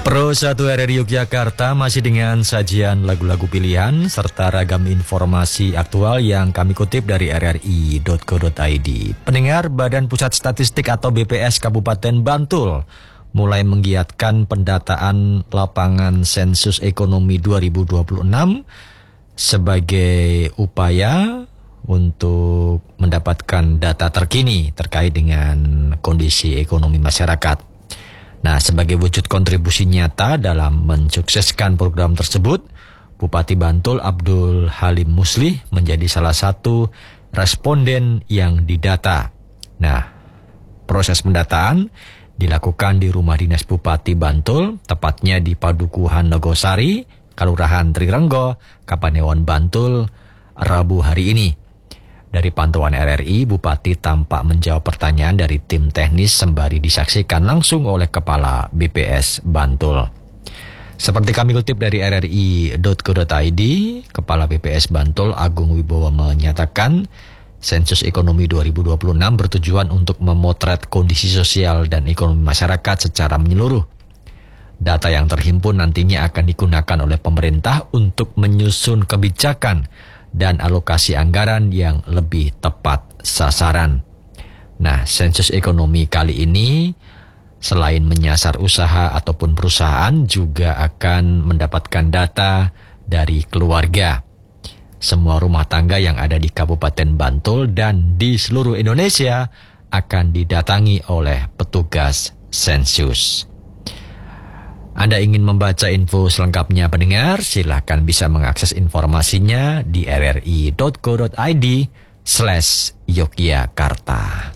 Pro 1 RRI Yogyakarta masih dengan sajian lagu-lagu pilihan serta ragam informasi aktual yang kami kutip dari rri.co.id. Pendengar, Badan Pusat Statistik atau BPS Kabupaten Bantul mulai menggiatkan pendataan lapangan sensus ekonomi 2026 sebagai upaya untuk mendapatkan data terkini terkait dengan kondisi ekonomi masyarakat. Nah, sebagai wujud kontribusi nyata dalam mensukseskan program tersebut, Bupati Bantul Abdul Halim Muslih menjadi salah satu responden yang didata. Nah, proses pendataan dilakukan di Rumah Dinas Bupati Bantul, tepatnya di Padukuhan Nogosari, Kelurahan Trirenggo, Kapanewon Bantul, Rabu hari ini. Dari pantauan RRI, Bupati tampak menjawab pertanyaan dari tim teknis sembari disaksikan langsung oleh Kepala BPS Bantul. Seperti kami kutip dari rri.co.id, Kepala BPS Bantul Agung Wibowo menyatakan, sensus ekonomi 2026 bertujuan untuk memotret kondisi sosial dan ekonomi masyarakat secara menyeluruh. Data yang terhimpun nantinya akan digunakan oleh pemerintah untuk menyusun kebijakan dan alokasi anggaran yang lebih tepat sasaran. Nah, sensus ekonomi kali ini selain menyasar usaha ataupun perusahaan juga akan mendapatkan data dari keluarga. Semua rumah tangga yang ada di Kabupaten Bantul dan di seluruh Indonesia akan didatangi oleh petugas sensus. Anda ingin membaca info selengkapnya pendengar, silakan bisa mengakses informasinya di rri.co.id/Yogyakarta.